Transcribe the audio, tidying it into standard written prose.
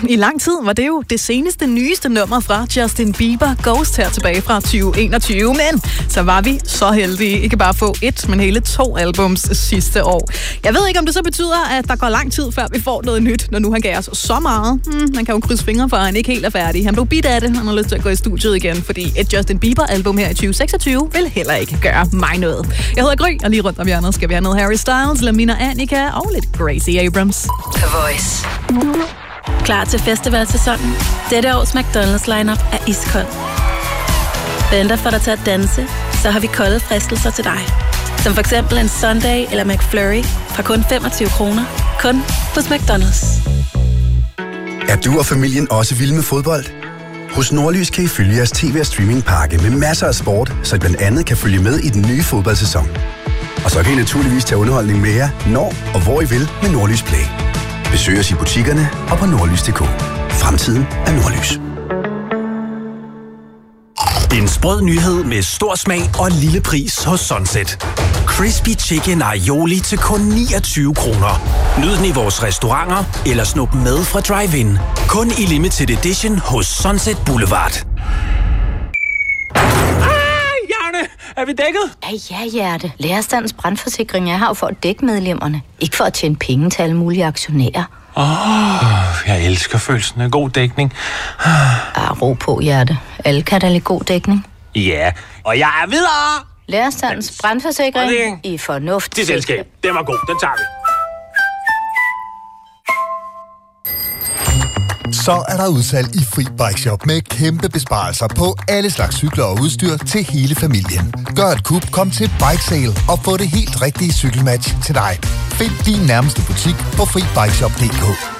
i lang tid var det jo det seneste, nyeste nummer fra Justin Bieber, Ghost, her tilbage fra 2021. Men så var vi så heldige ikke bare at få 1, men hele 2 albums sidste år. Jeg ved ikke, om det så betyder, at der går lang tid, før vi får noget nyt, når nu han gav os så meget. Man kan jo krydse fingre for, at han ikke helt er færdig. Han blev bidt af det, han har lyst til at gå i studiet igen, fordi et Justin Bieber-album her i 2026 vil heller ikke gøre mig noget. Jeg hedder Gry, og lige rundt om hjørnet skal vi have noget Harry Styles, Lamina Annika og lidt Gracie Abrams. The Voice. Klar til festivalsæsonen? Dette års McDonald's lineup er iskold. Venter for dig til at danse, så har vi kolde fristelser til dig. Som for eksempel en Sunday eller McFlurry fra kun 25 kroner. Kun hos McDonald's. Er du og familien også vilde med fodbold? Hos Nordlys kan I følge jeres tv- og streamingpakke med masser af sport, så I blandt andet kan følge med i den nye fodboldsæson. Og så kan I naturligvis tage underholdning med jer, når og hvor I vil med Nordlys Play. Besøg os i butikkerne og på nordlys.dk. Fremtiden er Nordlys. En sprød nyhed med stor smag og lille pris hos Sunset. Crispy Chicken Aioli til kun 29 kroner. Nyd den i vores restauranter eller snup med fra drive-in. Kun i limited edition hos Sunset Boulevard. Janne, er vi dækket? Ja, hjerte. Lærerstandens brandforsikring er her for at dække medlemmerne. Ikke for at tjene penge til alle mulige aktionærer. Jeg elsker følelsen af god dækning. Ro på, hjerte. Alle kan da lide god dækning. Ja, og jeg er videre! Lærerstandens brandforsikring i fornuft. Det selskab, den var god, den tager vi. Så er der udsalg i Fri Bike Shop med kæmpe besparelser på alle slags cykler og udstyr til hele familien. Gør et kup, kom til Bike Sale og få det helt rigtige cykelmatch til dig. Find din nærmeste butik på FriBikeShop.dk.